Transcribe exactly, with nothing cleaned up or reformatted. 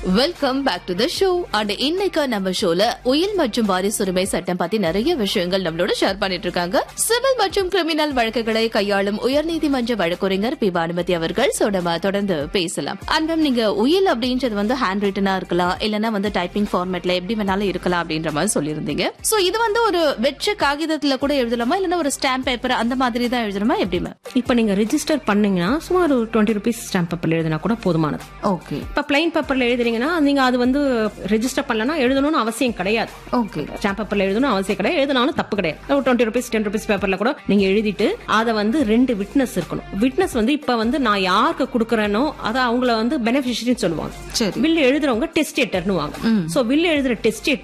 Welcome back to the show. And இன்னைக்கு நம்ம ஷோல உயில் மற்றும் வாரிசுரிமை சட்டம் பத்தி நிறைய விஷயங்கள் நம்மளோட ஷேர் பண்ணிட்டு இருக்காங்க. சிவில் மற்றும் கிரிமினல் வழக்குகளை கையாளும் உயர்நீதிமன்ற வழக்கறிஞர் பி பானுமதி அவர்கள். சோ நம்ம தொடர்ந்து பேசலாம். அண்ட் மேம், நீங்க உயில் அப்படின்றது வந்து ஹேண்ட் ரிட்டனா இருக்கலாம், இல்லனா வந்து டைப்பிங் ஃபார்மேட்ல எப்படி வேணாலும் இருக்கலாம் அப்படின்ற மாதிரி சொல்லியிருந்தீங்க. சோ இது வந்து ஒரு வெற்ற காகிதத்துல கூட எழுதலாமா, இல்லனா ஒரு ஸ்டாம்ப் பேப்பர் அந்த மாதிரி தான் எழுதணுமா, எப்படி மேம்? இப்ப நீங்க ரெஜிஸ்டர் பண்ணீங்கன்னா சுமார் ஒரு டுவெண்ட்டி ருபீஸ் ஸ்டாம்ப் பேப்பர்ல எழுதினா கூட போதுமானது. ஓகே. இப்ப பிளைன் பேப்பர்ல எழுதுறீங்கன்னா நீங்க அது வந்து ரெஜிஸ்டர் பண்ணலனா எழுதணும்னு அவசியம் கிடையாது. ஓகே. ஸ்டாம்ப் பேப்பர்ல எழுதணும் அவசியம் கிடையாது, எழுதனாலும் தப்பு கிடையாது. ஒரு டுவெண்ட்டி ருபீஸ் டென் ருபீஸ் பேப்பர்ல கூட நீங்க எழுதிட்டு அதை வந்து ரெண்டு விட்னஸ் இருக்கணும். விட்னஸ் வந்து இப்ப வந்து நான் யாருக்கு கொடுக்கறேனோ அதை அவங்கள வந்து பெனிஃபிஷியரின்னு சொல்லுவாங்க. சரி. பில் எழுதுறவங்க டெஸ்டேட்டர்னு வாங்க. சோ பில் எழுதுற டெஸ்டேட்டர்